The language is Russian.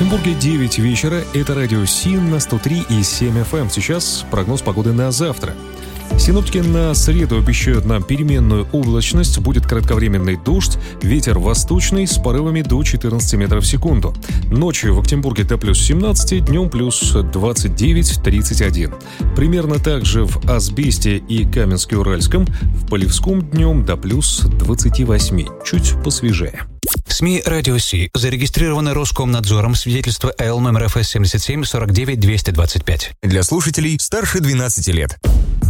Екатеринбурге 9 вечера. Это радио СИН на 103,7 FM. Сейчас прогноз погоды на завтра. Синоптики на среду обещают нам переменную облачность, будет кратковременный дождь, ветер восточный с порывами до 14 метров в секунду. Ночью в Екатеринбурге до плюс 17, днем плюс 29-31. Примерно так же в Асбесте и Каменске-Уральском, в Полевском днем до плюс 28, чуть посвежее. СМИ «Радио Си» зарегистрированы Роскомнадзором, свидетельство АЛ номер ФС 77 49 225. Для слушателей старше 12 лет.